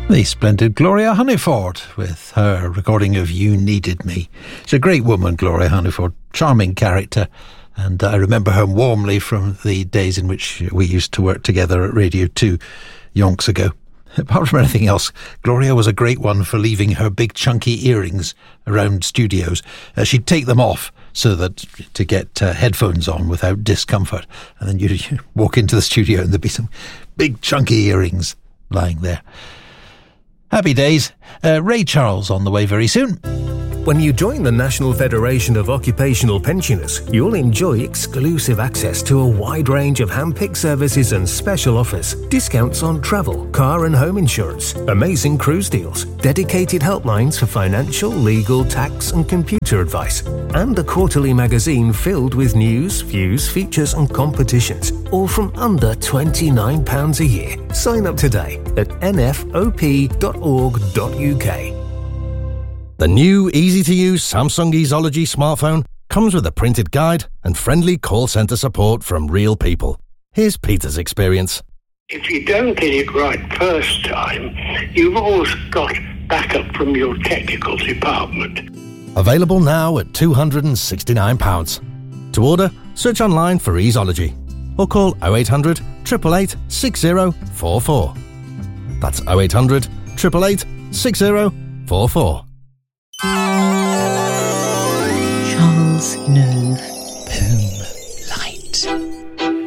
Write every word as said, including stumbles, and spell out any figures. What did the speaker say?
The splendid Gloria Hunniford with her recording of You Needed Me. She's a great woman, Gloria Hunniford, charming character, and I remember her warmly from the days in which we used to work together at Radio two yonks ago. Apart from anything else, Gloria was a great one for leaving her big chunky earrings around studios. Uh, she'd take them off so that to get uh, headphones on without discomfort, and then you'd walk into the studio and there'd be some big chunky earrings lying there. Happy days. Uh, Ray Charles on the way very soon. When you join the National Federation of Occupational Pensioners, you'll enjoy exclusive access to a wide range of hand-picked services and special offers, discounts on travel, car and home insurance, amazing cruise deals, dedicated helplines for financial, legal, tax and computer advice, and a quarterly magazine filled with news, views, features and competitions, all from under twenty-nine pounds a year. Sign up today at n f o p dot org dot u k. The new, easy-to-use Samsung Easology smartphone comes with a printed guide and friendly call centre support from real people. Here's Peter's experience. If you don't get it right first time, you've always got backup from your technical department. Available now at two hundred sixty-nine pounds. To order, search online for Easology or call oh eight hundred, eight eight eight, six oh four four. That's oh eight hundred, eight eight eight, six oh four four.